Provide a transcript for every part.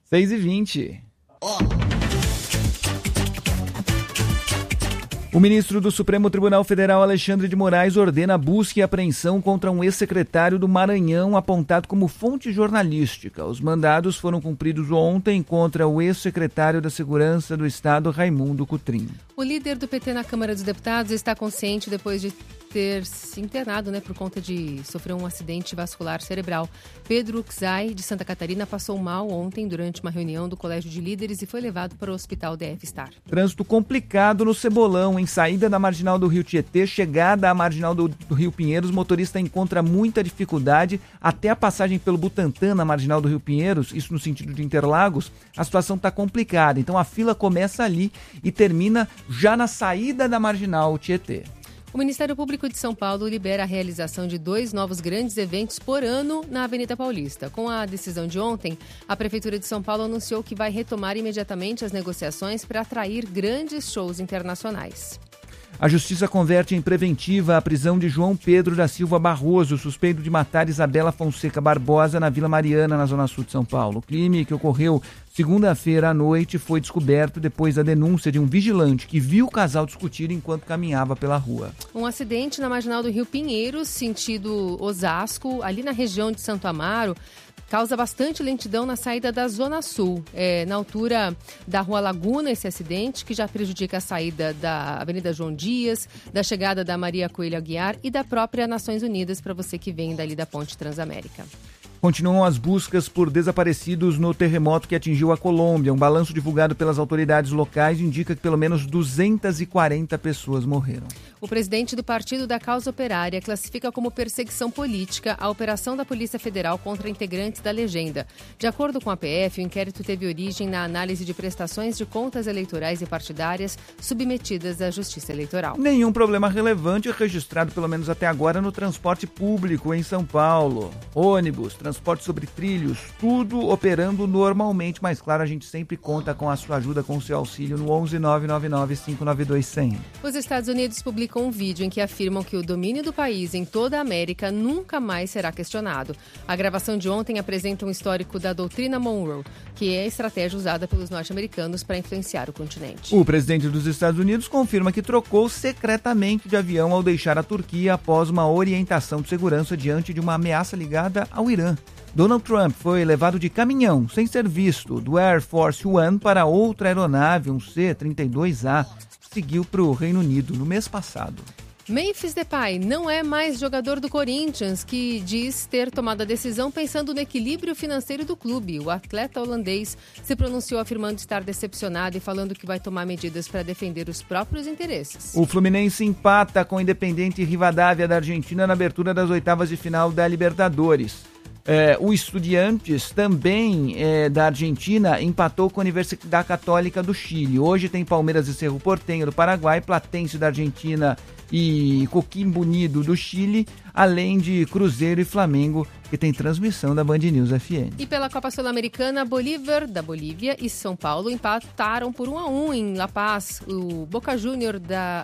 6h20. O ministro do Supremo Tribunal Federal, Alexandre de Moraes, ordena a busca e apreensão contra um ex-secretário do Maranhão apontado como fonte jornalística. Os mandados foram cumpridos ontem contra o ex-secretário da Segurança do Estado, Raimundo Cotrim. O líder do PT na Câmara dos Deputados está consciente depois de ter se internado, por conta de sofrer um acidente vascular cerebral. Pedro Xay, de Santa Catarina, passou mal ontem durante uma reunião do Colégio de Líderes e foi levado para o Hospital DF Star. Trânsito complicado no Cebolão, em saída da Marginal do Rio Tietê, chegada à Marginal do Rio Pinheiros, o motorista encontra muita dificuldade até a passagem pelo Butantã, na Marginal do Rio Pinheiros, isso no sentido de Interlagos, a situação está complicada. Então a fila começa ali e termina já na saída da Marginal Tietê. O Ministério Público de São Paulo libera a realização de 2 novos grandes eventos por ano na Avenida Paulista. Com a decisão de ontem, a Prefeitura de São Paulo anunciou que vai retomar imediatamente as negociações para atrair grandes shows internacionais. A Justiça converte em preventiva a prisão de João Pedro da Silva Barroso, suspeito de matar Isabela Fonseca Barbosa na Vila Mariana, na Zona Sul de São Paulo. O crime, que ocorreu segunda-feira à noite, foi descoberto depois da denúncia de um vigilante que viu o casal discutir enquanto caminhava pela rua. Um acidente na Marginal do Rio Pinheiros, sentido Osasco, ali na região de Santo Amaro, causa bastante lentidão na saída da Zona Sul. Na altura da Rua Laguna, esse acidente, que já prejudica a saída da Avenida João Dias, da chegada da Maria Coelho Aguiar e da própria Nações Unidas, para você que vem dali da Ponte Transamérica. Continuam as buscas por desaparecidos no terremoto que atingiu a Colômbia. Um balanço divulgado pelas autoridades locais indica que pelo menos 240 pessoas morreram. O presidente do Partido da Causa Operária classifica como perseguição política a operação da Polícia Federal contra integrantes da legenda. De acordo com a PF, o inquérito teve origem na análise de prestações de contas eleitorais e partidárias submetidas à Justiça Eleitoral. Nenhum problema relevante é registrado, pelo menos até agora, no transporte público em São Paulo. Ônibus, transporte sobre trilhos, tudo operando normalmente, mas claro, a gente sempre conta com a sua ajuda, com o seu auxílio no 11 999 592 100. Os Estados Unidos publicam um vídeo em que afirmam que o domínio do país em toda a América nunca mais será questionado. A gravação de ontem apresenta um histórico da doutrina Monroe, que é a estratégia usada pelos norte-americanos para influenciar o continente. O presidente dos Estados Unidos confirma que trocou secretamente de avião ao deixar a Turquia após uma orientação de segurança diante de uma ameaça ligada ao Irã. Donald Trump foi levado de caminhão, sem ser visto, do Air Force One para outra aeronave, um C-32A, que seguiu para o Reino Unido no mês passado. Memphis Depay não é mais jogador do Corinthians, que diz ter tomado a decisão pensando no equilíbrio financeiro do clube. O atleta holandês se pronunciou afirmando estar decepcionado e falando que vai tomar medidas para defender os próprios interesses. O Fluminense empata com o Independiente Rivadavia da Argentina na abertura das oitavas de final da Libertadores. O Estudiantes, também da Argentina, empatou com a Universidade Católica do Chile. Hoje tem Palmeiras e Cerro Porteño do Paraguai, Platense da Argentina e Coquimbo Unido do Chile, além de Cruzeiro e Flamengo, que tem transmissão da Band News FM. E pela Copa Sul-Americana, Bolívar da Bolívia e São Paulo empataram por 1-1 em La Paz. O Boca Juniors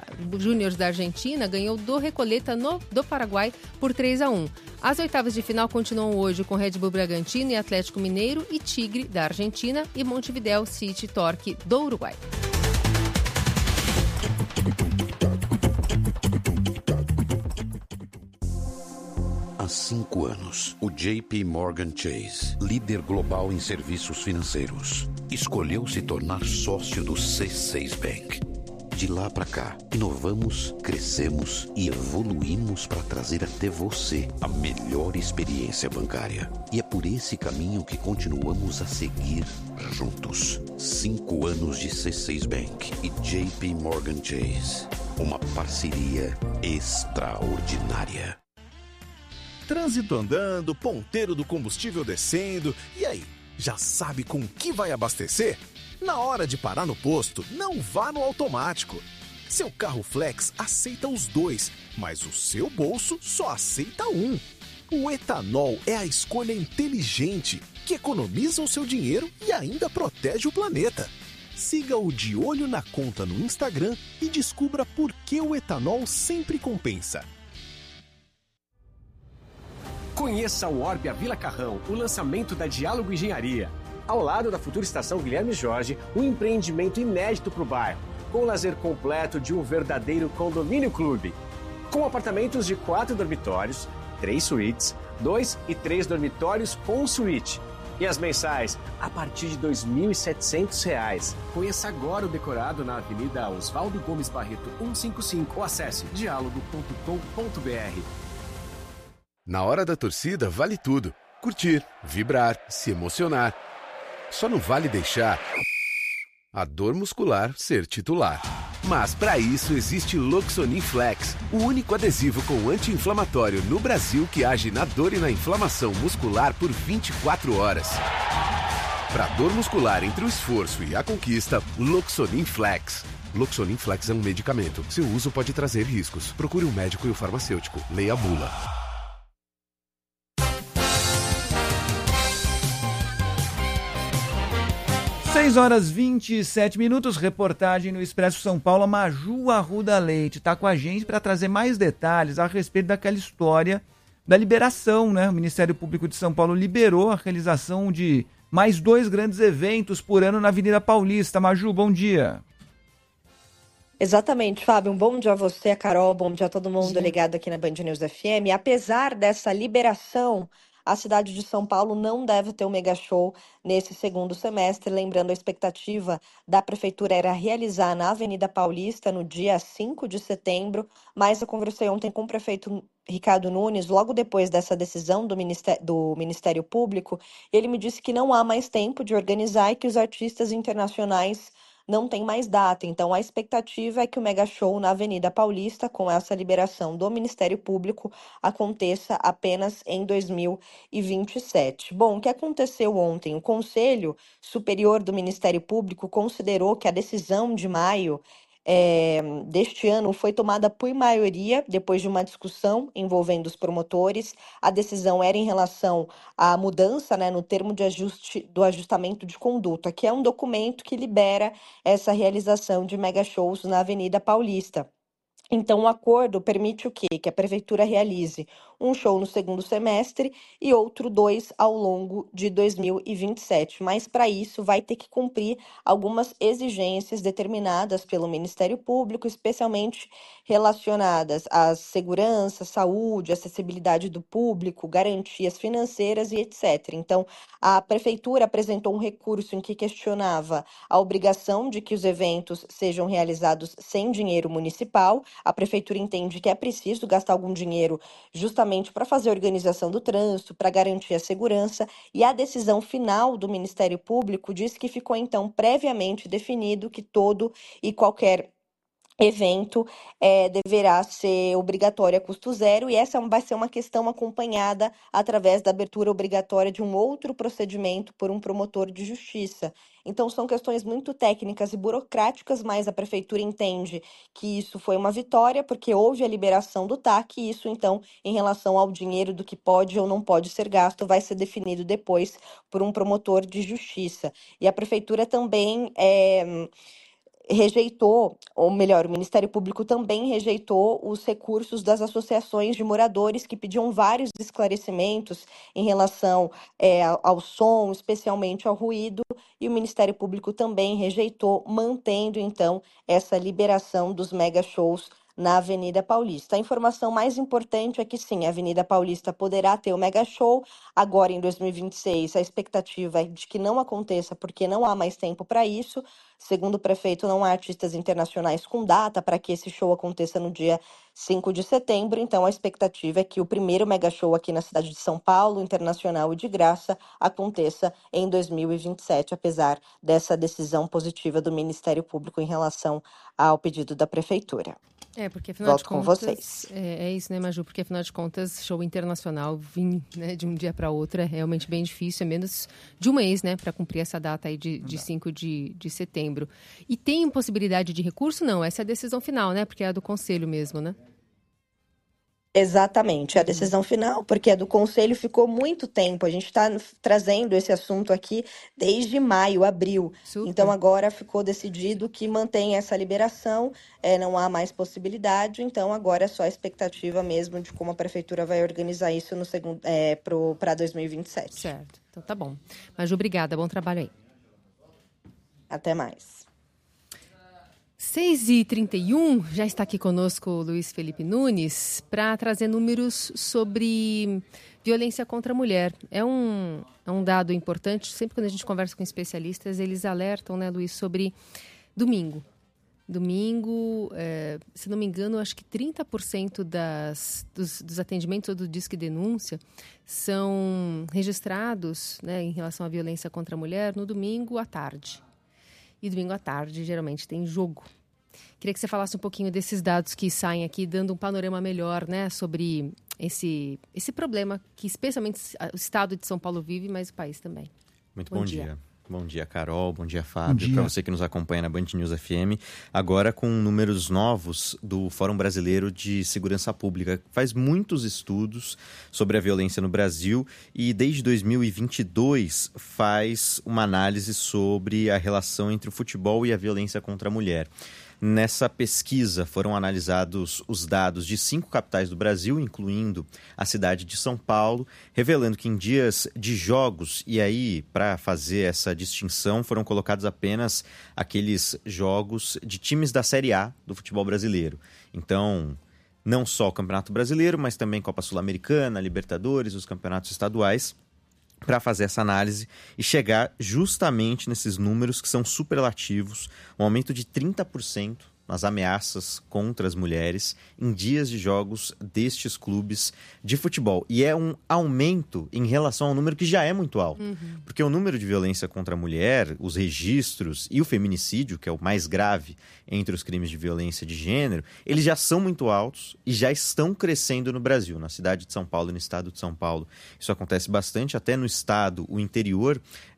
da Argentina ganhou do Recoleta do Paraguai por 3-1. As oitavas de final continuam hoje com Red Bull Bragantino e Atlético Mineiro e Tigre da Argentina e Montevideo City Torque do Uruguai. Há 5 anos, o JP Morgan Chase, líder global em serviços financeiros, escolheu se tornar sócio do C6 Bank. De lá para cá, inovamos, crescemos e evoluímos para trazer até você a melhor experiência bancária. E é por esse caminho que continuamos a seguir juntos. 5 anos de C6 Bank e JP Morgan Chase. Uma parceria extraordinária. Trânsito andando, ponteiro do combustível descendo. E aí, já sabe com que vai abastecer? Na hora de parar no posto, não vá no automático. Seu carro flex aceita os dois, mas o seu bolso só aceita um. O etanol é a escolha inteligente, que economiza o seu dinheiro e ainda protege o planeta. Siga o De Olho na Conta no Instagram e descubra por que o etanol sempre compensa. Conheça o Orbia Vila Carrão, o lançamento da Diálogo Engenharia. ao lado da futura estação Guilherme Jorge, um empreendimento inédito para o bairro, com o lazer completo de um verdadeiro condomínio clube. Com apartamentos de 4 dormitórios, 3 suítes, 2 e 3 dormitórios com suíte. E as mensais a partir de R$ 2.700. Conheça agora o decorado na Avenida Oswaldo Gomes Barreto 155 ou acesse dialogo.com.br. Na hora da torcida vale tudo. Curtir, vibrar, se emocionar. Só não vale deixar a dor muscular ser titular. Mas para isso existe Loxonin Flex, o único adesivo com anti-inflamatório no Brasil que age na dor e na inflamação muscular por 24 horas. Para dor muscular entre o esforço e a conquista, Loxonin Flex. Loxonin Flex é um medicamento. Seu uso pode trazer riscos. Procure um médico e o farmacêutico. Leia a bula. 6h27, reportagem no Expresso São Paulo. A Maju Arruda Leite está com a gente para trazer mais detalhes a respeito daquela história da liberação, né? O Ministério Público de São Paulo liberou a realização de mais 2 grandes eventos por ano na Avenida Paulista. Maju, bom dia. Exatamente, Fábio. Um bom dia a você, a Carol, bom dia a todo mundo ligado aqui na Band News FM. Apesar dessa liberação, a cidade de São Paulo não deve ter um mega show nesse segundo semestre. Lembrando, a expectativa da prefeitura era realizar na Avenida Paulista no dia 5 de setembro, mas eu conversei ontem com o prefeito Ricardo Nunes, logo depois dessa decisão do Ministério Público. Ele me disse que não há mais tempo de organizar e que os artistas internacionais não tem mais data. Então, a expectativa é que o mega show na Avenida Paulista, com essa liberação do Ministério Público, aconteça apenas em 2027. Bom, o que aconteceu ontem? O Conselho Superior do Ministério Público considerou que a decisão de maio deste ano foi tomada por maioria, depois de uma discussão envolvendo os promotores. A decisão era em relação à mudança, né, no termo de do ajustamento de conduta, que é um documento que libera essa realização de mega shows na Avenida Paulista. Então, o acordo permite o quê? Que a prefeitura realize um show no segundo semestre e outro 2 ao longo de 2027. Mas, para isso, vai ter que cumprir algumas exigências determinadas pelo Ministério Público, especialmente relacionadas à segurança, saúde, acessibilidade do público, garantias financeiras e etc. Então, a prefeitura apresentou um recurso em que questionava a obrigação de que os eventos sejam realizados sem dinheiro municipal. A prefeitura entende que é preciso gastar algum dinheiro justamente para fazer a organização do trânsito, para garantir a segurança, e a decisão final do Ministério Público diz que ficou, então, previamente definido que todo e qualquer evento deverá ser obrigatório a custo zero, e essa vai ser uma questão acompanhada através da abertura obrigatória de um outro procedimento por um promotor de justiça. Então, são questões muito técnicas e burocráticas, mas a prefeitura entende que isso foi uma vitória, porque houve a liberação do TAC, e isso, então, em relação ao dinheiro do que pode ou não pode ser gasto, vai ser definido depois por um promotor de justiça. E a prefeitura também rejeitou, ou melhor, o Ministério Público também rejeitou os recursos das associações de moradores que pediam vários esclarecimentos em relação ao som, especialmente ao ruído, e o Ministério Público também rejeitou, mantendo, então, essa liberação dos mega shows na Avenida Paulista. A informação mais importante é que sim, a Avenida Paulista poderá ter o mega show agora em 2026. A expectativa é de que não aconteça, porque não há mais tempo para isso. Segundo o prefeito, não há artistas internacionais com data para que esse show aconteça no dia 5 de setembro. Então, a expectativa é que o primeiro mega show aqui na cidade de São Paulo, internacional e de graça, aconteça em 2027, apesar dessa decisão positiva do Ministério Público em relação ao pedido da prefeitura. Porque afinal Volto de contas, com vocês. É isso, né, Maju? Porque afinal de contas, show internacional vir, né, de um dia para outro é realmente bem difícil, é menos de um mês, né, para cumprir essa data aí de 5 de setembro. E tem possibilidade de recurso? Não, essa é a decisão final, né? Porque é a do Conselho mesmo, né? Exatamente, a decisão final, porque a do Conselho ficou muito tempo. A gente está trazendo esse assunto aqui desde maio, abril. Super. Então agora ficou decidido que mantém essa liberação, não há mais possibilidade. Então agora é só a expectativa mesmo de como a prefeitura vai organizar isso no segundo para 2027. Certo, então tá bom. Maju, obrigada, bom trabalho aí. Até mais. 6h31, já está aqui conosco o Luiz Felipe Nunes para trazer números sobre violência contra a mulher. É um dado importante, sempre quando a gente conversa com especialistas, eles alertam, né, Luiz, sobre domingo. Domingo, se não me engano, acho que 30% dos atendimentos ou do Disque Denúncia são registrados, né, em relação à violência contra a mulher no domingo à tarde. E domingo à tarde, geralmente, tem jogo. Queria que você falasse um pouquinho desses dados que saem aqui, dando um panorama melhor, né, sobre esse problema que especialmente o estado de São Paulo vive, mas o país também. Muito bom dia. Bom dia, Carol. Bom dia, Fábio. Para você que nos acompanha na Band News FM. Agora com números novos do Fórum Brasileiro de Segurança Pública. Faz muitos estudos sobre a violência no Brasil e desde 2022 faz uma análise sobre a relação entre o futebol e a violência contra a mulher. Nessa pesquisa foram analisados os dados de 5 capitais do Brasil, incluindo a cidade de São Paulo, revelando que em dias de jogos, e aí para fazer essa distinção, foram colocados apenas aqueles jogos de times da Série A do futebol brasileiro. Então, não só o Campeonato Brasileiro, mas também Copa Sul-Americana, Libertadores, os campeonatos estaduais, para fazer essa análise e chegar justamente nesses números que são superlativos, um aumento de 30% nas ameaças contra as mulheres em dias de jogos destes clubes de futebol. E é um aumento em relação ao número que já é muito alto. Porque o número de violência contra a mulher, os registros e o feminicídio, que é o mais grave entre os crimes de violência de gênero, eles já são muito altos e já estão crescendo no Brasil, na cidade de São Paulo e no estado de São Paulo. Isso acontece bastante, até no estado, o interior,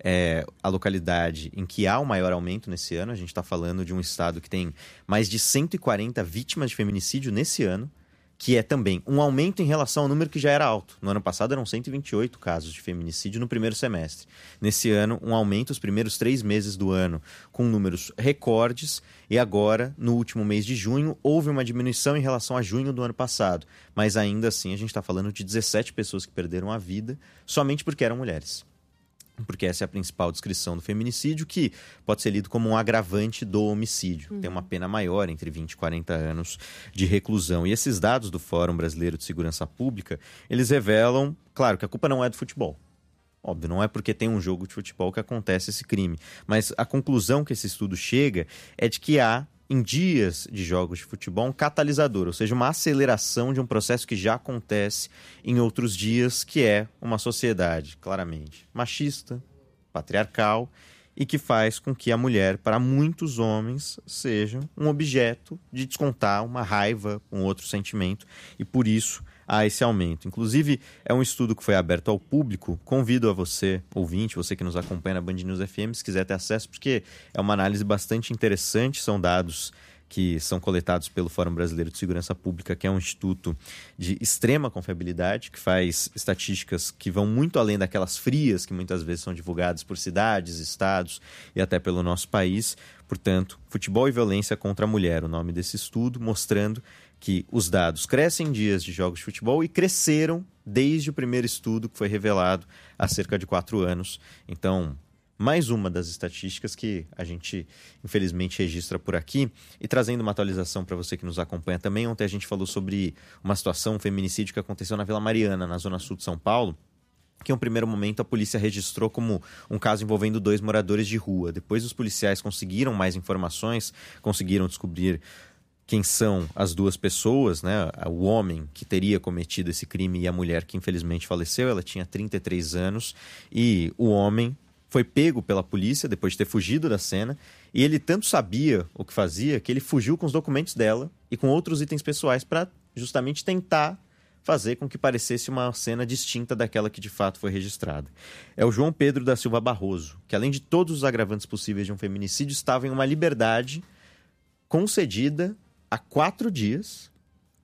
a localidade em que há o maior aumento nesse ano. A gente está falando de um estado que tem mais de 140 vítimas de feminicídio nesse ano, que é também um aumento em relação ao número que já era alto. No ano passado eram 128 casos de feminicídio no primeiro semestre. Nesse ano, um aumento os primeiros 3 meses do ano, com números recordes, e agora, no último mês de junho, houve uma diminuição em relação a junho do ano passado. Mas ainda assim, a gente está falando de 17 pessoas que perderam a vida somente porque eram mulheres. Porque essa é a principal descrição do feminicídio, que pode ser lido como um agravante do homicídio. Tem uma pena maior, entre 20 e 40 anos de reclusão. E esses dados do Fórum Brasileiro de Segurança Pública, eles revelam, claro, que a culpa não é do futebol. Óbvio, não é porque tem um jogo de futebol que acontece esse crime. Mas a conclusão que esse estudo chega é de que há, em dias de jogos de futebol, um catalisador, ou seja, uma aceleração de um processo que já acontece em outros dias, que é uma sociedade claramente machista, patriarcal, e que faz com que a mulher, para muitos homens, seja um objeto de descontar uma raiva, um outro sentimento, e por isso há esse aumento. Inclusive, é um estudo que foi aberto ao público. Convido a você, ouvinte, você que nos acompanha na Band News FM, se quiser ter acesso, porque é uma análise bastante interessante. São dados que são coletados pelo Fórum Brasileiro de Segurança Pública, que é um instituto de extrema confiabilidade, que faz estatísticas que vão muito além daquelas frias que muitas vezes são divulgadas por cidades, estados e até pelo nosso país. Portanto, Futebol e Violência contra a Mulher, o nome desse estudo, mostrando que os dados crescem em dias de jogos de futebol e cresceram desde o primeiro estudo que foi revelado há cerca de 4 anos. Então, mais uma das estatísticas que a gente, infelizmente, registra por aqui. E trazendo uma atualização para você que nos acompanha também, ontem a gente falou sobre uma situação, um feminicídio que aconteceu na Vila Mariana, na zona sul de São Paulo, que em um primeiro momento a polícia registrou como um caso envolvendo 2 moradores de rua. Depois os policiais conseguiram mais informações, conseguiram descobrir quem são as 2 pessoas, né? O homem que teria cometido esse crime e a mulher que infelizmente faleceu. Ela tinha 33 anos e o homem foi pego pela polícia depois de ter fugido da cena, e ele tanto sabia o que fazia que ele fugiu com os documentos dela e com outros itens pessoais para justamente tentar fazer com que parecesse uma cena distinta daquela que de fato foi registrada. É o João Pedro da Silva Barroso, que além de todos os agravantes possíveis de um feminicídio, estava em uma liberdade concedida há 4 dias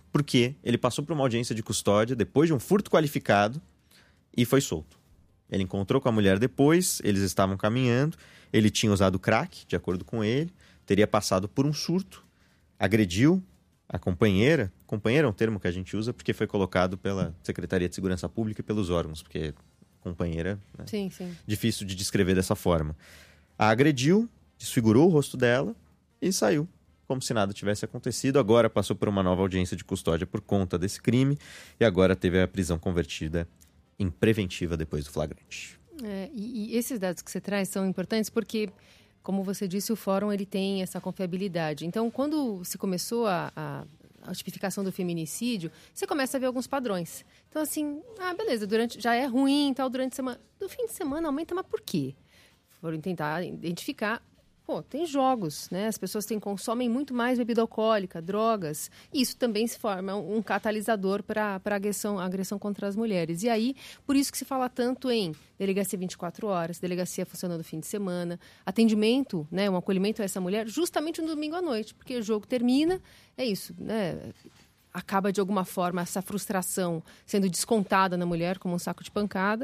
porque ele passou por uma audiência de custódia depois de um furto qualificado e foi solto. Ele encontrou com a mulher depois, eles estavam caminhando, ele tinha usado crack, de acordo com ele, teria passado por um surto, agrediu a companheira. Companheira é um termo que a gente usa porque foi colocado pela Secretaria de Segurança Pública e pelos órgãos, porque companheira, né? Sim. Difícil de descrever dessa forma. A agrediu, desfigurou o rosto dela e saiu, como se nada tivesse acontecido. Agora passou por uma nova audiência de custódia por conta desse crime e agora teve a prisão convertida em preventiva depois do flagrante. E esses dados que você traz são importantes porque, como você disse, o fórum ele tem essa confiabilidade. Então, quando se começou a tipificação do feminicídio, você começa a ver alguns padrões. Então, assim, beleza, já é ruim e tal, durante a semana. Do fim de semana aumenta, mas por quê? Foram tentar identificar. Tem jogos, né? As pessoas consomem muito mais bebida alcoólica, drogas. E isso também se forma um catalisador para a agressão contra as mulheres. E aí, por isso que se fala tanto em delegacia 24 horas, delegacia funcionando no fim de semana, atendimento, né? Um acolhimento a essa mulher justamente no domingo à noite, porque o jogo termina, é isso, né? Acaba, de alguma forma, essa frustração sendo descontada na mulher como um saco de pancada.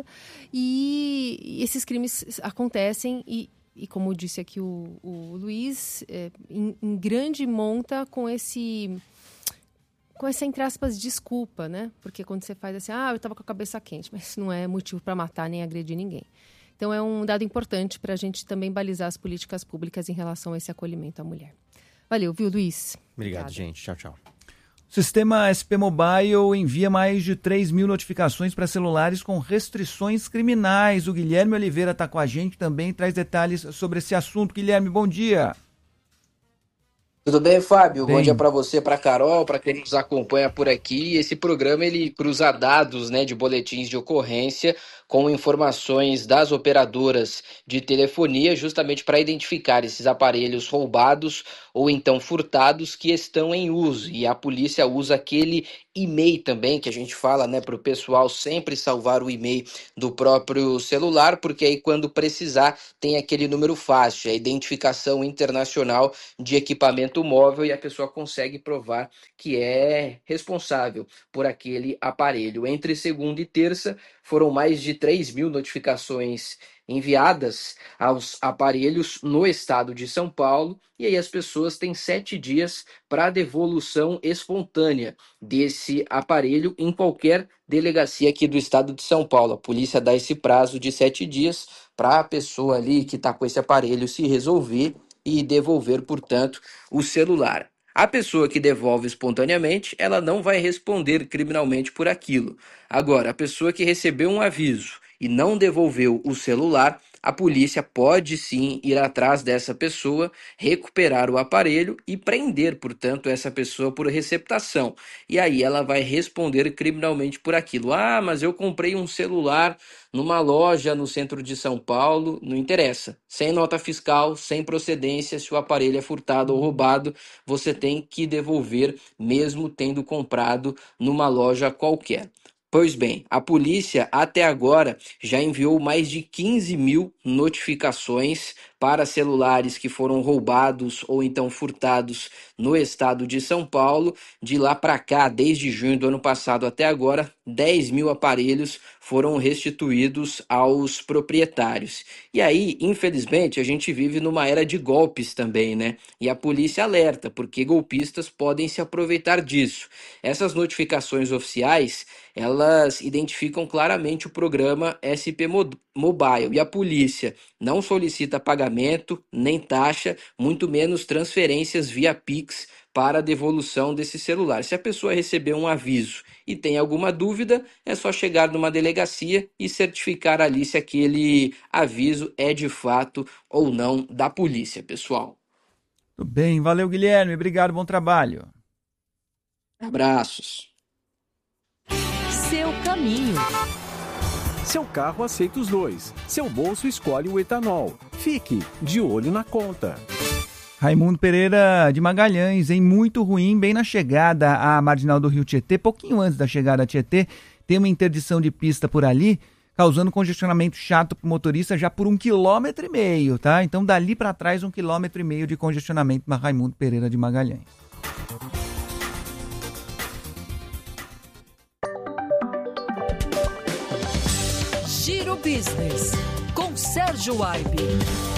E esses crimes acontecem e como disse aqui o Luiz, em grande monta com essa, entre aspas, desculpa, né? Porque quando você faz assim, eu estava com a cabeça quente, mas isso não é motivo para matar nem agredir ninguém. Então, é um dado importante para a gente também balizar as políticas públicas em relação a esse acolhimento à mulher. Valeu, viu, Luiz? Obrigado, gente. Tchau, tchau. O sistema SP Mobile envia mais de 3 mil notificações para celulares com restrições criminais. O Guilherme Oliveira está com a gente também, traz detalhes sobre esse assunto. Guilherme, bom dia. Tudo bem, Fábio? Bom dia para você, para a Carol, para quem nos acompanha por aqui. Esse programa ele cruza dados, né, de boletins de ocorrência com informações das operadoras de telefonia, justamente para identificar esses aparelhos roubados ou então furtados que estão em uso. E a polícia usa aquele e-mail também, que a gente fala, né, para o pessoal sempre salvar o e-mail do próprio celular, porque aí quando precisar tem aquele número fácil, a identificação internacional de equipamento móvel, e a pessoa consegue provar que é responsável por aquele aparelho. Entre segunda e terça foram mais de 3 mil notificações enviadas aos aparelhos no estado de São Paulo, e aí as pessoas têm 7 dias para devolução espontânea desse aparelho em qualquer delegacia aqui do estado de São Paulo. A polícia dá esse prazo de 7 dias para a pessoa ali que está com esse aparelho se resolver e devolver, portanto, o celular. A pessoa que devolve espontaneamente, ela não vai responder criminalmente por aquilo. Agora, a pessoa que recebeu um aviso e não devolveu o celular, a polícia pode sim ir atrás dessa pessoa, recuperar o aparelho e prender, portanto, essa pessoa por receptação. E aí ela vai responder criminalmente por aquilo. Mas eu comprei um celular numa loja no centro de São Paulo, não interessa. Sem nota fiscal, sem procedência, se o aparelho é furtado ou roubado, você tem que devolver, mesmo tendo comprado numa loja qualquer. Pois bem, a polícia até agora já enviou mais de 15 mil notificações para celulares que foram roubados ou então furtados no estado de São Paulo. De lá para cá, desde junho do ano passado até agora, 10 mil aparelhos foram restituídos aos proprietários. E aí, infelizmente, a gente vive numa era de golpes também, né? E a polícia alerta, porque golpistas podem se aproveitar disso. Essas notificações oficiais, elas identificam claramente o programa SP Mobile, e a polícia não solicita pagamento, nem taxa, muito menos transferências via Pix para a devolução desse celular. Se a pessoa receber um aviso e tem alguma dúvida, é só chegar numa delegacia e certificar ali se aquele aviso é de fato ou não da polícia, pessoal. Tudo bem, valeu, Guilherme, obrigado, bom trabalho. Abraços. Seu caminho. Seu carro aceita os dois. Seu bolso escolhe o etanol. Fique de olho na conta. Raimundo Pereira de Magalhães, muito ruim, bem na chegada à marginal do Rio Tietê, pouquinho antes da chegada a Tietê, tem uma interdição de pista por ali, causando congestionamento chato para o motorista já por 1,5 km, tá? Então dali para trás 1,5 km de congestionamento na Raimundo Pereira de Magalhães. Business, com Sérgio Aibe.